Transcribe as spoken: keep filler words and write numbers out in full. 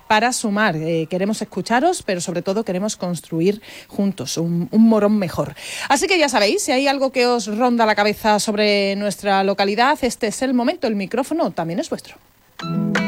para sumar. Eh, queremos escucharos, pero sobre todo queremos construir juntos un, un Morón mejor. Así que ya sabéis, si hay algo que os ronda la cabeza sobre nuestra localidad, este es el momento, el micrófono también es vuestro.